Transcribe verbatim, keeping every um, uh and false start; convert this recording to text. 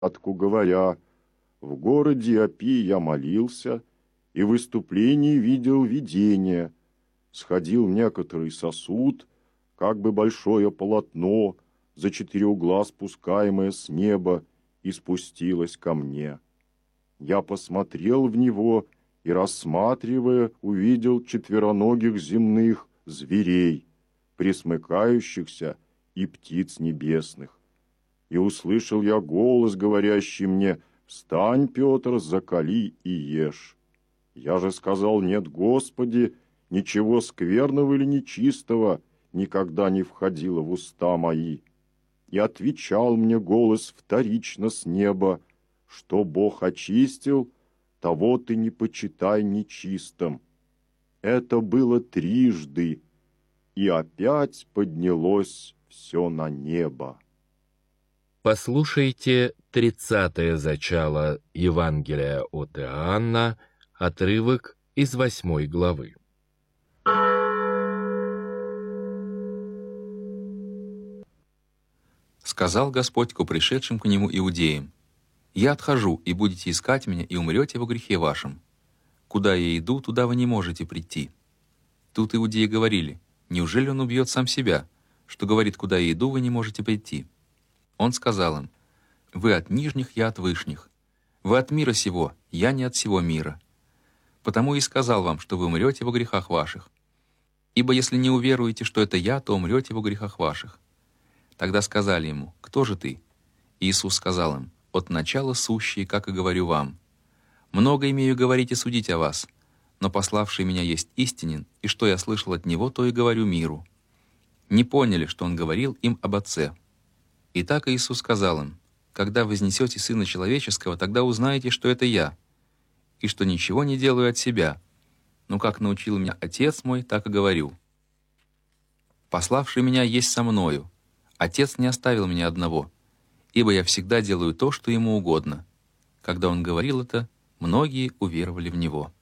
Атку говоря: «В городе Апи я молился, и в выступлении видел видение. Сходил некоторый сосуд, как бы большое полотно, за четыре угла спускаемое с неба, и спустилось ко мне. Я посмотрел в него и, рассматривая, увидел четвероногих земных зверей, пресмыкающихся, и птиц небесных. И услышал я голос, говорящий мне: «Встань, Петр, закали и ешь». Я же сказал: «Нет, Господи, ничего скверного или нечистого никогда не входило в уста мои». И отвечал мне голос вторично с неба: «Что Бог очистил, того ты не почитай нечистым». Это было трижды, и опять поднялось все на небо. Послушайте тридцатое зачало Евангелия от Иоанна, отрывок из восьмой главы. Сказал Господь ко пришедшим к Нему иудеям: «Я отхожу, и будете искать Меня, и умрете во грехе вашем. Куда я иду, туда вы не можете прийти». Тут иудеи говорили: «Неужели Он убьет сам себя, что говорит: куда я иду, вы не можете прийти?» Он сказал им: «Вы от нижних, я от вышних. Вы от мира сего, я не от сего мира. Потому и сказал вам, что вы умрете во грехах ваших. Ибо если не уверуете, что это я, то умрете во грехах ваших». Тогда сказали ему: «Кто же ты?» Иисус сказал им: «От начала сущий, как и говорю вам. Много имею говорить и судить о вас, но пославший меня есть истинен, и что я слышал от Него, то и говорю миру». Не поняли, что Он говорил им об Отце. Итак, Иисус сказал им: «Когда вознесете Сына Человеческого, тогда узнаете, что это Я, и что ничего не делаю от себя, но как научил меня Отец мой, так и говорю. Пославший меня есть со мною. Отец не оставил меня одного, ибо я всегда делаю то, что Ему угодно». Когда Он говорил это, многие уверовали в Него.